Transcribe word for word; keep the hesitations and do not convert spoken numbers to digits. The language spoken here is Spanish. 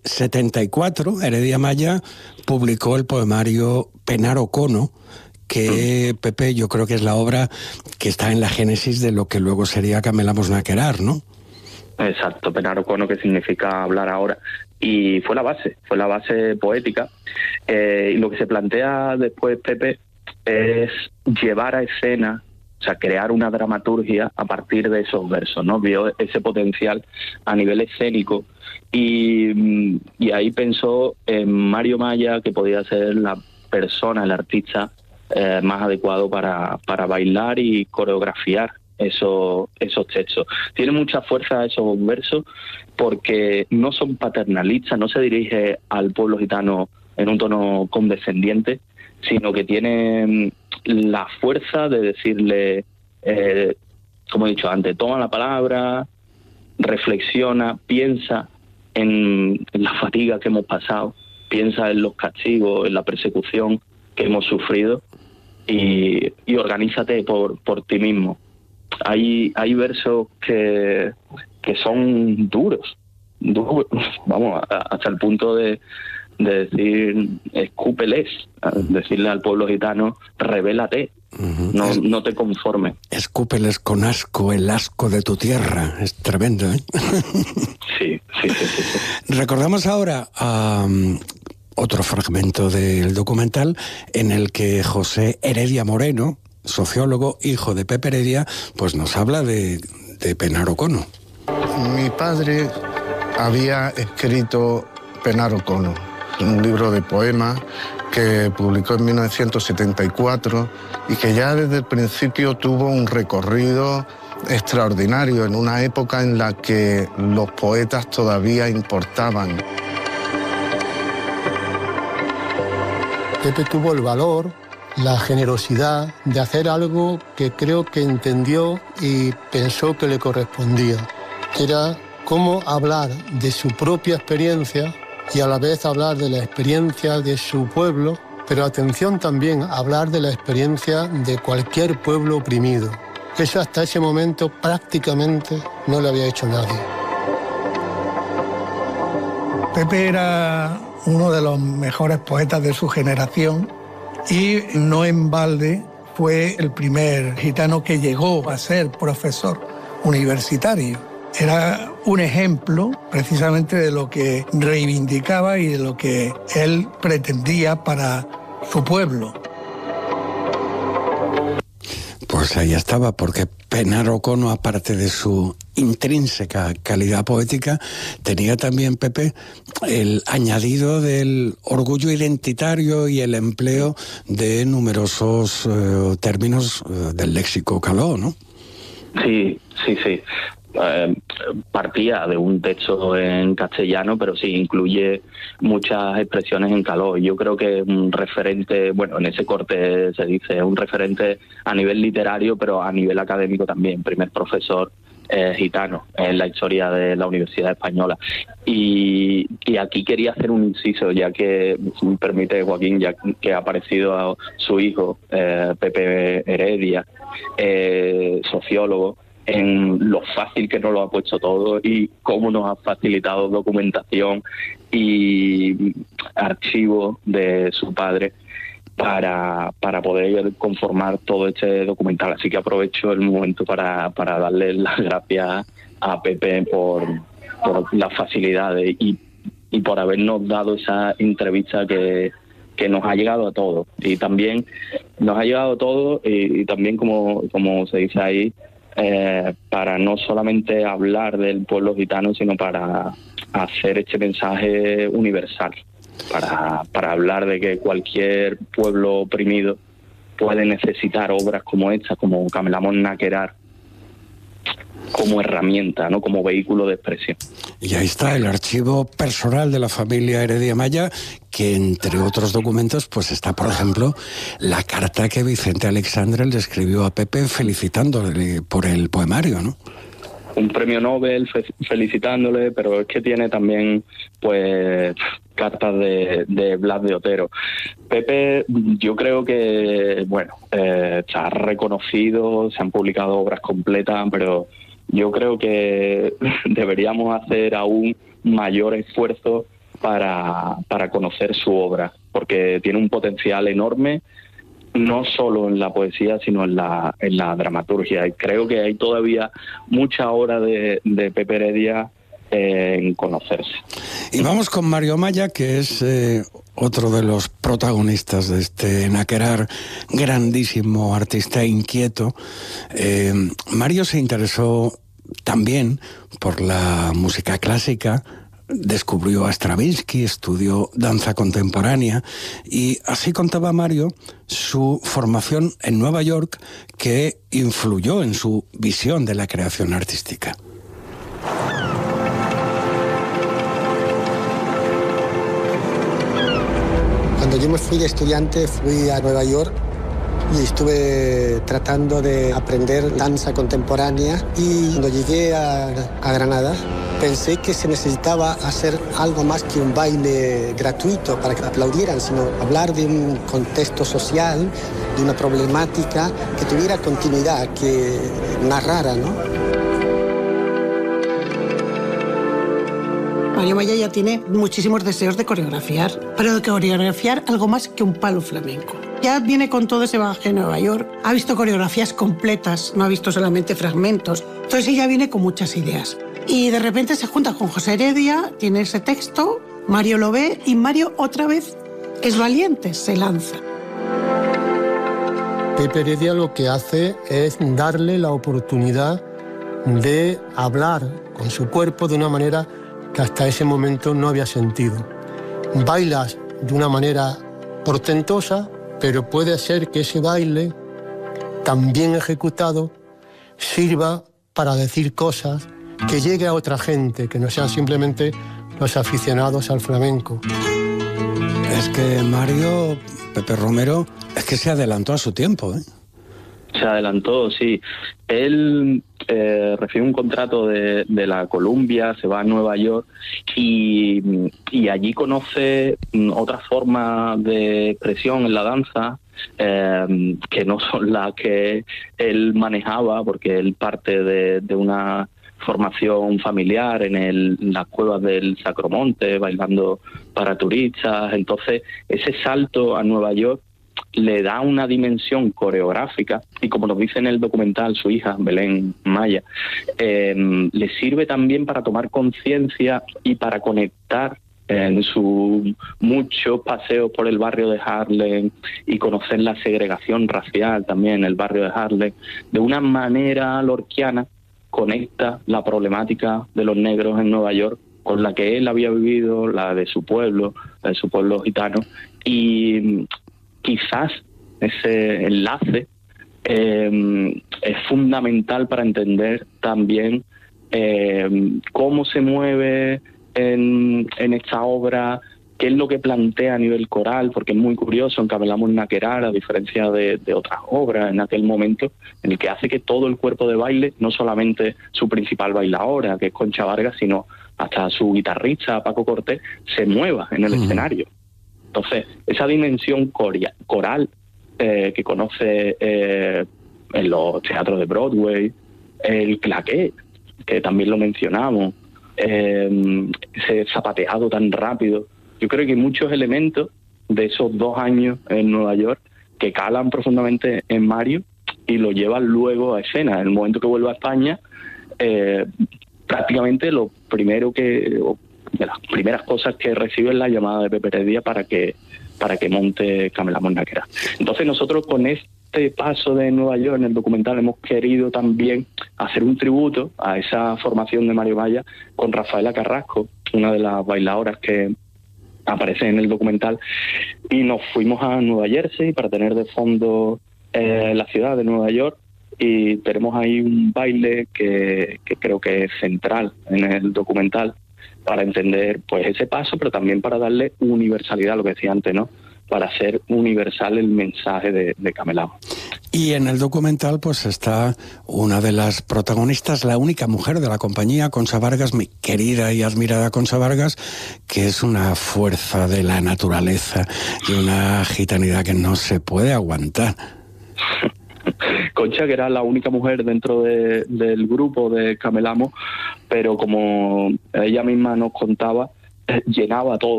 setenta y cuatro, Heredia Maya publicó el poemario Penaro Cono, que, Pepe, yo creo que es la obra que está en la génesis de lo que luego sería Camelamos Naquerar, ¿no? Exacto, Penaro Cono, que significa hablar ahora. Y fue la base, fue la base poética. Eh, y lo que se plantea después, Pepe, es llevar a escena, o sea, crear una dramaturgia a partir de esos versos, ¿no? Vio ese potencial a nivel escénico y, y ahí pensó en Mario Maya, que podía ser la persona, el artista eh, más adecuado para, para bailar y coreografiar esos, esos textos. Tiene mucha fuerza esos versos porque no son paternalistas, no se dirige al pueblo gitano en un tono condescendiente, sino que tiene la fuerza de decirle, eh, como he dicho antes, toma la palabra, reflexiona, piensa en, en la fatiga que hemos pasado, piensa en los castigos, en la persecución que hemos sufrido y, y organízate por, por ti mismo. Hay, hay versos que, que son duros, duros, vamos, hasta el punto de de decir, escúpeles, decirle al pueblo gitano, rebélate, uh-huh. no, es, no te conformes. Escúpeles con asco el asco de tu tierra, es tremendo, ¿eh? Sí, sí, sí, sí, sí. Recordamos ahora um, otro fragmento del documental en el que José Heredia Moreno, sociólogo, hijo de Pepe Heredia, pues nos habla de, de Penaro Cono. Mi padre había escrito Penaro Cono, un libro de poemas que publicó en mil novecientos setenta y cuatro y que ya desde el principio tuvo un recorrido extraordinario en una época en la que los poetas todavía importaban. Pepe tuvo el valor, la generosidad de hacer algo que creo que entendió y pensó que le correspondía. Era cómo hablar de su propia experiencia y a la vez hablar de la experiencia de su pueblo, pero atención también, hablar de la experiencia de cualquier pueblo oprimido. Eso hasta ese momento prácticamente no lo había hecho nadie. Pepe era uno de los mejores poetas de su generación y no en balde fue el primer gitano que llegó a ser profesor universitario. Era un ejemplo precisamente de lo que reivindicaba y de lo que él pretendía para su pueblo. Pues ahí estaba, porque Penaro Cono, aparte de su intrínseca calidad poética, tenía también, Pepe, el añadido del orgullo identitario y el empleo de numerosos eh, términos eh, del léxico caló, ¿no? Sí, sí, sí. Eh, partía de un texto en castellano, pero sí incluye muchas expresiones en caló. Yo creo que es un referente, bueno, en ese corte se dice, un referente a nivel literario, pero a nivel académico también, primer profesor eh, gitano en la historia de la Universidad Española. Y, y aquí quería hacer un inciso, ya que, si me permite, Joaquín, ya que ha aparecido a su hijo, eh, Pepe Heredia, eh, sociólogo, en lo fácil que nos lo ha puesto todo y cómo nos ha facilitado documentación y archivos de su padre para, para poder conformar todo este documental. Así que aprovecho el momento para, para darle las gracias a Pepe por, por las facilidades y, y por habernos dado esa entrevista que, que nos ha llegado a todos. Y también nos ha llegado a todos y, y también, como, como se dice ahí, Eh, para no solamente hablar del pueblo gitano, sino para hacer este mensaje universal, para, para hablar de que cualquier pueblo oprimido puede necesitar obras como esta, como Camelamos Naquerar, como herramienta, ¿no? Como vehículo de expresión. Y ahí está el archivo personal de la familia Heredia Maya, que entre otros documentos pues está, por ejemplo, la carta que Vicente Aleixandre le escribió a Pepe felicitándole por el poemario, ¿no? Un premio Nobel fe- felicitándole, pero es que tiene también pues cartas de, de Blas de Otero. Pepe, yo creo que, bueno, eh, se ha reconocido, se han publicado obras completas, pero yo creo que deberíamos hacer aún mayor esfuerzo para, para conocer su obra, porque tiene un potencial enorme, no solo en la poesía, sino en la, en la dramaturgia. Y creo que hay todavía mucha obra de, de Pepe Heredia eh, en conocerse. Y vamos con Mario Maya, que es eh, otro de los protagonistas de este Naquerar, grandísimo artista inquieto. Eh, Mario se interesó también por la música clásica, descubrió a Stravinsky, estudió danza contemporánea y así contaba Mario su formación en Nueva York, que influyó en su visión de la creación artística. Cuando yo me fui de estudiante, fui a Nueva York y estuve tratando de aprender danza contemporánea, y cuando llegué a, a Granada pensé que se necesitaba hacer algo más que un baile gratuito para que aplaudieran, sino hablar de un contexto social, de una problemática que tuviera continuidad, que narrara, ¿no? Mario Maya ya tiene muchísimos deseos de coreografiar, pero de coreografiar algo más que un palo flamenco. Ya viene con todo ese bagaje de Nueva York, ha visto coreografías completas, no ha visto solamente fragmentos. Entonces ella viene con muchas ideas. Y de repente se junta con José Heredia, tiene ese texto, Mario lo ve y Mario otra vez es valiente, se lanza. Pepe Heredia lo que hace es darle la oportunidad de hablar con su cuerpo de una manera que hasta ese momento no había sentido. Bailas de una manera portentosa, pero puede ser que ese baile, tan bien ejecutado, sirva para decir cosas que llegue a otra gente, que no sean simplemente los aficionados al flamenco. Es que Mario, Pepe Romero, es que se adelantó a su tiempo, ¿eh? Se adelantó, sí. Él eh, recibe un contrato de, de la Columbia, se va a Nueva York y, y allí conoce otras formas de expresión en la danza eh, que no son las que él manejaba, porque él parte de, de una formación familiar en, el, en las cuevas del Sacromonte, bailando para turistas. Entonces, ese salto a Nueva York le da una dimensión coreográfica y, como nos dice en el documental su hija, Belén Maya, eh, le sirve también para tomar conciencia y para conectar en sus muchos paseos por el barrio de Harlem y conocer la segregación racial también en el barrio de Harlem. De una manera lorquiana conecta la problemática de los negros en Nueva York con la que él había vivido, la de su pueblo, la de su pueblo gitano, y quizás ese enlace eh, es fundamental para entender también eh, cómo se mueve en, en esta obra, qué es lo que plantea a nivel coral, porque es muy curioso, encamelamos Naquerar, a diferencia de, de otras obras en aquel momento, en el que hace que todo el cuerpo de baile, no solamente su principal bailaora, que es Concha Vargas, sino hasta su guitarrista, Paco Cortés, se mueva en el uh-huh. escenario. Entonces, esa dimensión coria, coral eh, que conoce eh, en los teatros de Broadway, el claqué, que también lo mencionamos, eh, ese zapateado tan rápido. Yo creo que hay muchos elementos de esos dos años en Nueva York que calan profundamente en Mario y lo llevan luego a escena. En el momento que vuelve a España, eh, prácticamente lo primero que... de las primeras cosas que recibe es la llamada de Pepe Heredia para que para que monte Camelamos Naquerar. Entonces nosotros con este paso de Nueva York en el documental hemos querido también hacer un tributo a esa formación de Mario Maya con Rafaela Carrasco, una de las bailadoras que aparece en el documental, y nos fuimos a Nueva Jersey para tener de fondo eh, la ciudad de Nueva York, y tenemos ahí un baile que, que creo que es central en el documental para entender pues ese paso, pero también para darle universalidad, lo que decía antes, ¿no? Para hacer universal el mensaje de, de Camelamos. Y en el documental pues está una de las protagonistas, la única mujer de la compañía, Concha Vargas, mi querida y admirada Concha Vargas, que es una fuerza de la naturaleza y una gitanidad que no se puede aguantar. Concha, que era la única mujer dentro de, del grupo de Camelamos, pero como ella misma nos contaba, llenaba todo